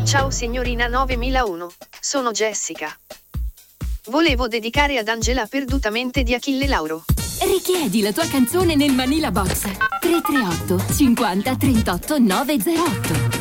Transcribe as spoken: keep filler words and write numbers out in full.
Ciao signorina novemilauno, sono Jessica. Volevo dedicare ad Angela perdutamente di Achille Lauro. Richiedi la tua canzone nel Manila Box tre tre otto cinquanta trentotto novecentotto.